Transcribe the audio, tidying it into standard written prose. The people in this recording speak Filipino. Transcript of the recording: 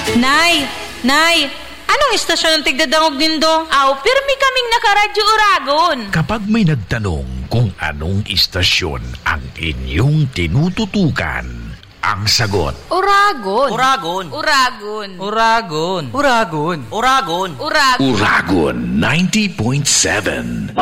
Nay! Nay! Anong istasyon ang tigdadangog nindo? Aw, pirmi kaming nakaradyo Uragon. Kapag may nagtanong kung anong istasyon ang inyong tinututukan, ang sagot, Uragon. Uragon. Uragon. Uragon. Uragon. Uragon. Uragon. Uragon 90.7.